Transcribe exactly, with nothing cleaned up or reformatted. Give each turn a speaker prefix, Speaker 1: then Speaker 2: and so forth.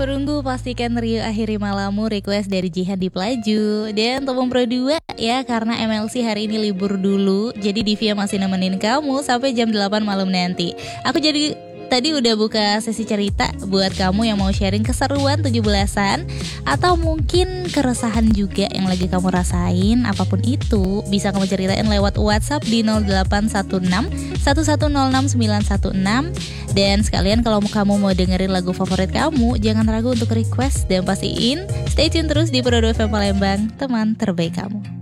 Speaker 1: perunggu, pastikan Rio akhiri malammu request dari Jihan di Pelaju. Dan untuk Pro dua ya, karena M L C hari ini libur dulu, jadi Divya masih nemenin kamu sampai jam delapan malam nanti. Aku jadi tadi udah buka sesi cerita buat kamu yang mau sharing keseruan tujuh belasan atau mungkin keresahan juga yang lagi kamu rasain. Apapun itu bisa kamu ceritain lewat WhatsApp di nol delapan satu enam satu satu nol enam sembilan satu enam. Dan sekalian kalau kamu mau dengerin lagu favorit kamu, jangan ragu untuk request dan pastiin stay tune terus di Pro dua F M Palembang, teman terbaik kamu.